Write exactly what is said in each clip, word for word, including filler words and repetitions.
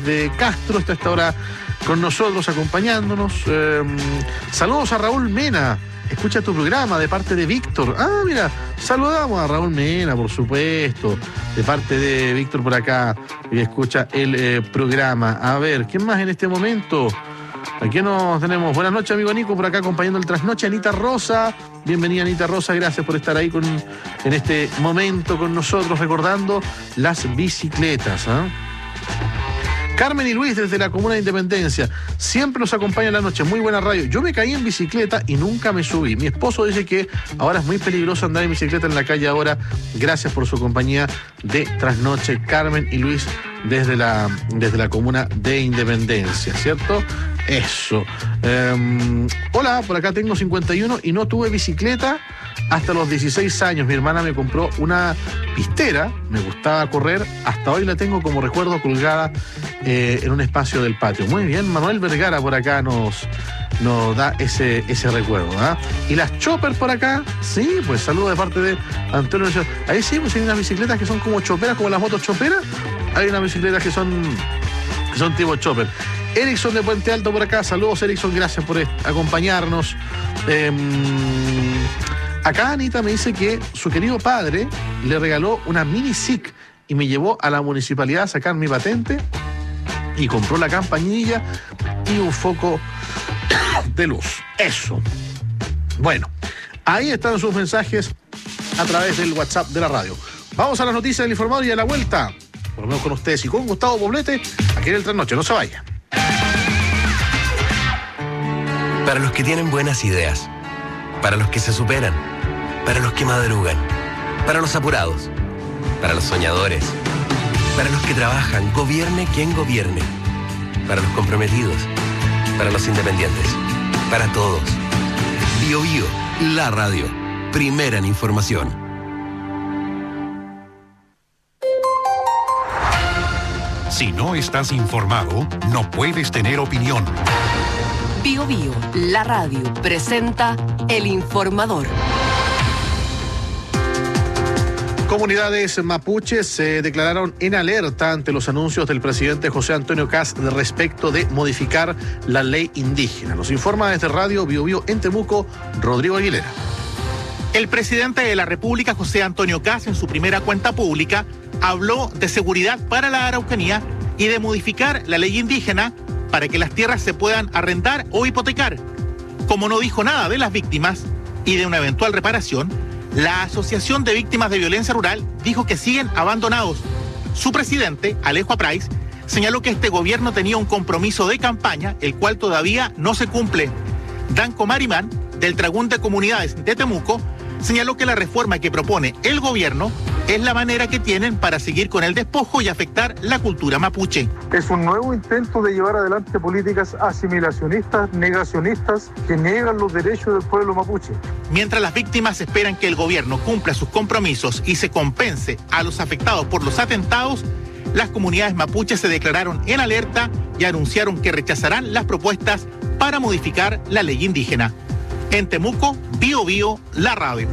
de Castro está a esta hora con nosotros, acompañándonos. Eh, saludos a Raúl Mena. Escucha tu programa de parte de Víctor. Ah, mira, saludamos a Raúl Mena, por supuesto, de parte de Víctor por acá, y escucha el eh, programa. A ver, ¿quién más en este momento? Aquí nos tenemos. Buenas noches, amigo Nico, por acá acompañando el trasnoche. Anita Rosa, bienvenida Anita Rosa, gracias por estar ahí con, en este momento con nosotros, recordando las bicicletas, ¿eh? Carmen y Luis desde la Comuna de Independencia, siempre nos acompaña en la noche, muy buena radio. Yo me caí en bicicleta y nunca me subí. Mi esposo dice que ahora es muy peligroso andar en bicicleta en la calle ahora. Gracias por su compañía de trasnoche, Carmen y Luis desde la, desde la Comuna de Independencia, ¿cierto? Eso. Eh, hola, por acá tengo cincuenta y uno y no tuve bicicleta hasta los dieciséis años. Mi hermana me compró una pistera, me gustaba correr, hasta hoy la tengo como recuerdo colgada eh, en un espacio del patio. Muy bien, Manuel Vergara por acá nos, nos da ese, ese recuerdo, ¿eh? Y las chopper por acá, sí, pues saludos de parte de Antonio. Ahí sí, pues hay unas bicicletas que son como choperas, como las motos choperas. Hay unas bicicletas que son, que son tipo chopper. Erickson de Puente Alto por acá, saludos Erickson, gracias por acompañarnos. Eh, acá Anita me dice que su querido padre le regaló una mini S I C y me llevó a la municipalidad a sacar mi patente y compró la campanilla y un foco de luz. Eso. Bueno, ahí están sus mensajes a través del WhatsApp de la radio. Vamos a las noticias del informador y a la vuelta. Volvemos con ustedes y con Gustavo Poblete aquí en el Trasnoche. No se vaya. Para los que tienen buenas ideas, para los que se superan, para los que madrugan, para los apurados, para los soñadores, para los que trabajan, gobierne quien gobierne, para los comprometidos, para los independientes, para todos. Bio Bio, la radio, primera en información. Si no estás informado, no puedes tener opinión. Bio Bio, la radio, presenta El Informador. Comunidades mapuches se declararon en alerta ante los anuncios del presidente José Antonio Kast de respecto de modificar la ley indígena. Nos informa desde Radio Bio Bio en Temuco, Rodrigo Aguilera. El presidente de la República, José Antonio Kast, en su primera cuenta pública, habló de seguridad para la Araucanía y de modificar la ley indígena para que las tierras se puedan arrendar o hipotecar. Como no dijo nada de las víctimas y de una eventual reparación, la Asociación de Víctimas de Violencia Rural dijo que siguen abandonados. Su presidente, Alejo Aprais, señaló que este gobierno tenía un compromiso de campaña, el cual todavía no se cumple. Danco Marimán, del Tragún de Comunidades de Temuco, señaló que la reforma que propone el gobierno es la manera que tienen para seguir con el despojo y afectar la cultura mapuche. Es un nuevo intento de llevar adelante políticas asimilacionistas, negacionistas, que niegan los derechos del pueblo mapuche. Mientras las víctimas esperan que el gobierno cumpla sus compromisos y se compense a los afectados por los atentados, las comunidades mapuches se declararon en alerta y anunciaron que rechazarán las propuestas para modificar la ley indígena. En Temuco, Bio Bio, la radio.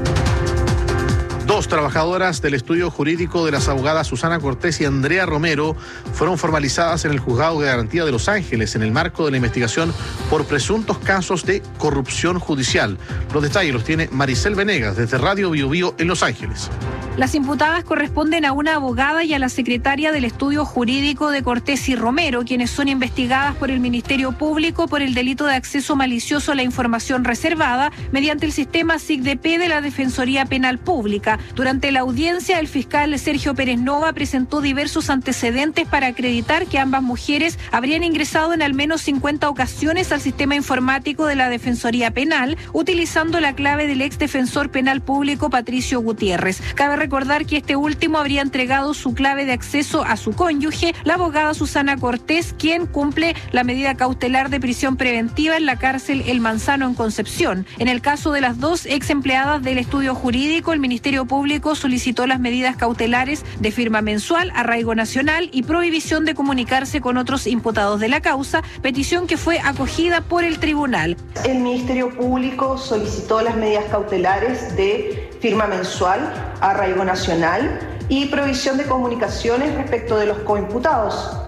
Dos trabajadoras del estudio jurídico de las abogadas Susana Cortés y Andrea Romero fueron formalizadas en el Juzgado de Garantía de Los Ángeles en el marco de la investigación por presuntos casos de corrupción judicial. Los detalles los tiene Maricel Venegas desde Radio Bio Bio en Los Ángeles. Las imputadas corresponden a una abogada y a la secretaria del estudio jurídico de Cortés y Romero, quienes son investigadas por el Ministerio Público por el delito de acceso malicioso a la información reservada mediante el sistema S I C D P de la Defensoría Penal Pública. Durante la audiencia, el fiscal Sergio Pérez Nova presentó diversos antecedentes para acreditar que ambas mujeres habrían ingresado en al menos cincuenta ocasiones al sistema informático de la Defensoría Penal, utilizando la clave del ex defensor penal público Patricio Gutiérrez. Cabe recordar que este último habría entregado su clave de acceso a su cónyuge, la abogada Susana Cortés, quien cumple la medida cautelar de prisión preventiva en la cárcel El Manzano en Concepción. En el caso de las dos ex empleadas del estudio jurídico, el Ministerio Público solicitó las medidas cautelares de firma mensual, arraigo nacional y prohibición de comunicarse con otros imputados de la causa, petición que fue acogida por el tribunal. El Ministerio Público solicitó las medidas cautelares de firma mensual, arraigo nacional y prohibición de comunicaciones respecto de los coimputados.